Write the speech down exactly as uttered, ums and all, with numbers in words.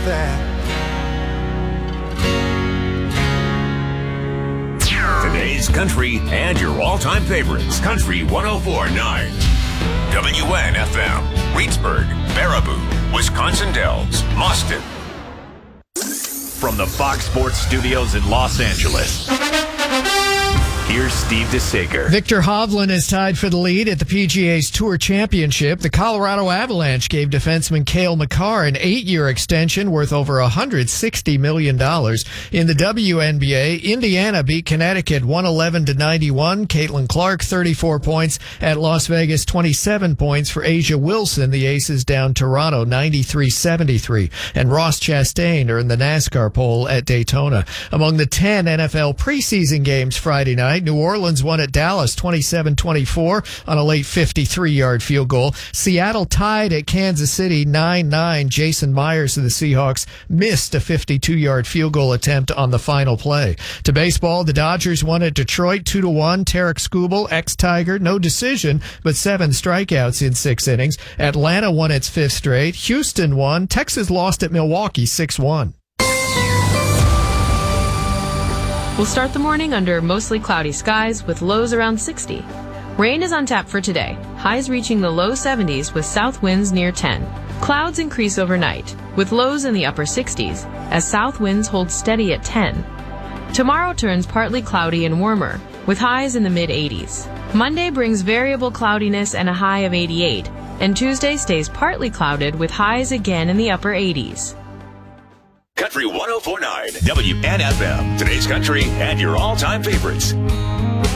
that. Today's country and your all-time favorites. Country one oh four point nine. W N F M. Reedsburg, Baraboo, Wisconsin Dells, Boston. From the Fox Sports Studios in Los Angeles, here's Steve DeSager. Victor Hovland is tied for the lead at the P G A's Tour Championship. The Colorado Avalanche gave defenseman Cale Makar an eight-year extension worth over one hundred sixty million dollars. In the W N B A, Indiana beat Connecticut one eleven to ninety-one. Caitlin Clark, thirty-four points. At Las Vegas, twenty-seven points for Asia Wilson. The Aces down Toronto ninety-three seventy-three. And Ross Chastain earned the NASCAR pole at Daytona. Among the ten N F L preseason games Friday night, New Orleans won at Dallas twenty-seven twenty-four on a late fifty-three-yard field goal. Seattle tied at Kansas City nine nine. Jason Myers of the Seahawks missed a fifty-two-yard field goal attempt on the final play. To baseball, the Dodgers won at Detroit two to one. Tarek Skubal, ex-Tiger, no decision, but seven strikeouts in six innings. Atlanta won its fifth straight. Houston won. Texas lost at Milwaukee six one. We'll start the morning under mostly cloudy skies with lows around sixty. Rain is on tap for today, highs reaching the low seventies with south winds near ten. Clouds increase overnight, with lows in the upper sixties, as south winds hold steady at ten. Tomorrow turns partly cloudy and warmer, with highs in the mid-eighties. Monday brings variable cloudiness and a high of eighty-eight, and Tuesday stays partly clouded with highs again in the upper eighties. Country one oh four point nine. W N F M. Today's country and your all-time favorites.